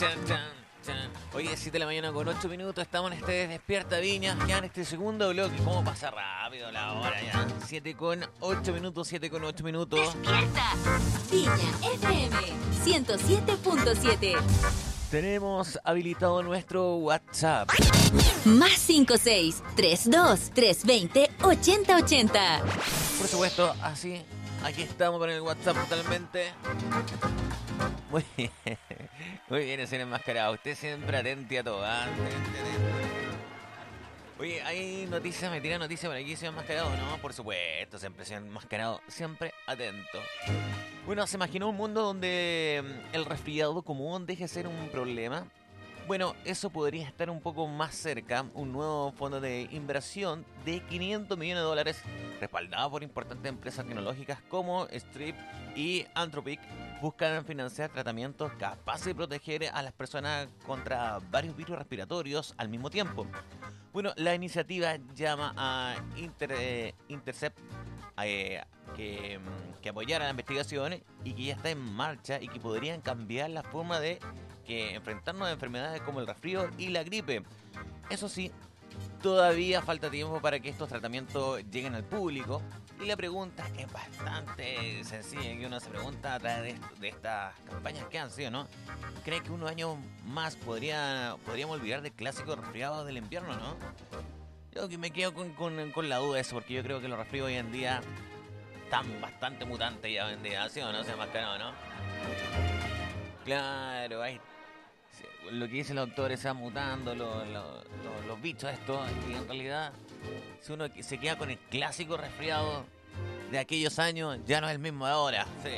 Chan, chan, chan. Oye, 7 de la mañana con 8 minutos. Estamos en este Despierta Viña. Ya en este segundo bloque. ¿Cómo pasa rápido la hora ya? 7 con 8 minutos, 7 con 8 minutos. Despierta Viña FM 107.7. Tenemos habilitado nuestro WhatsApp. Más 56-32-320-8080. Por supuesto, así. Aquí estamos con el WhatsApp totalmente. Muy bien. Muy bien, ese enmascarado. Usted siempre atento a todo. Oye, hay noticias, me tira noticias por aquí, señor enmascarado, ¿no? Por supuesto, siempre señor enmascarado. Siempre atento. Bueno, ¿se imaginó un mundo donde el resfriado común deje de ser un problema? Bueno, eso podría estar un poco más cerca. Un nuevo fondo de inversión de $500 millones, respaldado por importantes empresas tecnológicas como Strip y Anthropic, buscan financiar tratamientos capaces de proteger a las personas contra varios virus respiratorios al mismo tiempo. Bueno, la iniciativa llama a Intercept que apoyara la investigación y que ya está en marcha y que podrían cambiar la forma de que enfrentarnos a enfermedades como el resfrío y la gripe. Eso sí, todavía falta tiempo para que estos tratamientos lleguen al público y la pregunta es bastante sencilla que uno se pregunta a través de estas campañas que han sido, ¿no? ¿Cree que unos años más podríamos olvidar del clásico resfriado del invierno, no? Yo que me quedo con la duda de eso, porque yo creo que los resfríos hoy en día están bastante mutantes ya hoy en día, ¿sí o no? Se más caro, ¿no? Claro, ahí lo que dice el doctor se van mutando los bichos estos, y en realidad si uno se queda con el clásico resfriado de aquellos años, ya no es el mismo de ahora, sí.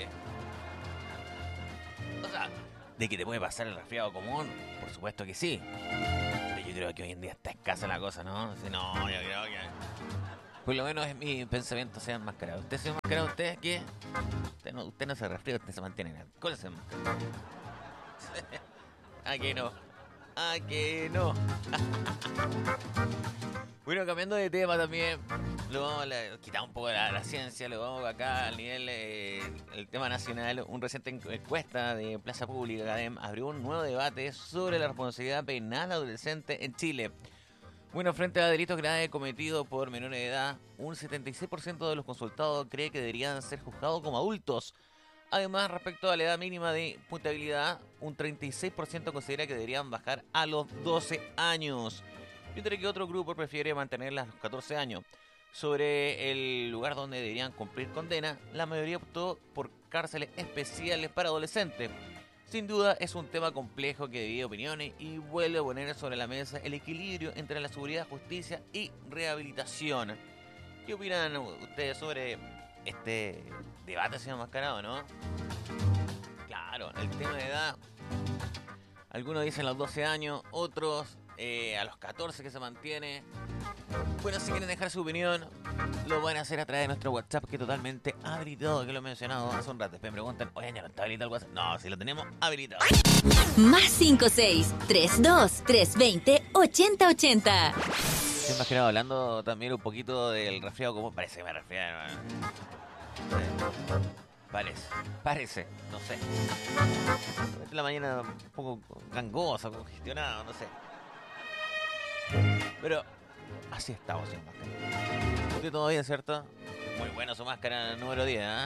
O sea, de que te puede pasar el resfriado común, por supuesto que sí. Pero yo creo que hoy en día está escasa la cosa, ¿no? Si no, yo creo que por lo menos es mi pensamiento, sea enmascarado. ¿Usted se enmascarado? ¿Usted qué? Usted no se resfría, usted se mantiene en alcohol, se enmascara. ¿A que no? ¿A que no? Bueno, cambiando de tema también, lo vamos a quitar un poco la ciencia, lo vamos acá al nivel, el tema nacional. Un reciente encuesta de Plaza Pública, CADEM, abrió un nuevo debate sobre la responsabilidad penal adolescente en Chile. Bueno, frente a delitos graves cometidos por menores de edad, un 76% de los consultados cree que deberían ser juzgados como adultos. Además, respecto a la edad mínima de imputabilidad, un 36% considera que deberían bajar a los 12 años. Mientras que otro grupo prefiere mantenerla a los 14 años. Sobre el lugar donde deberían cumplir condena, la mayoría optó por cárceles especiales para adolescentes. Sin duda es un tema complejo que divide opiniones y vuelve a poner sobre la mesa el equilibrio entre la seguridad, justicia y rehabilitación. ¿Qué opinan ustedes sobre este debate, señor Mascarado, no? Claro, el tema de edad. Algunos dicen los 12 años, otros a los 14 que se mantiene. Bueno, si quieren dejar su opinión, lo pueden hacer a través de nuestro WhatsApp, que es totalmente habilitado, que lo he mencionado hace un rato. Después me preguntan, oye, ¿ya no está habilitado el WhatsApp? No, si lo tenemos habilitado. Más 56-32-320-8080. Estoy imaginado hablando también un poquito del resfriado, como parece que me resfrié, hermano. Parece, no sé. La mañana un poco gangosa, congestionada, no sé. Pero así estamos sin máscara. ¿Usted todo bien, cierto? Muy buena su máscara número 10, ¿eh?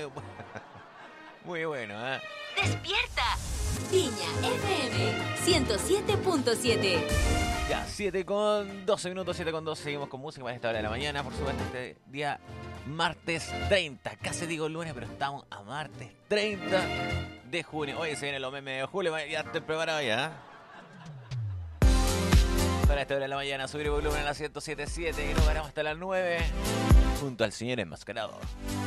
Muy bueno, ¿eh? ¡Despierta! Viña FM 107.7. Ya, 7 con 12 minutos, 7 con 12. Seguimos con música para esta hora de la mañana. Por supuesto, este día martes 30. Casi digo lunes, pero estamos a martes 30 de junio. Hoy se vienen los memes de julio. Ya estoy preparado ya, ¿eh? Para esta hora de la mañana, subir el volumen a la 107.7 y nos veremos hasta las 9 junto al señor enmascarado.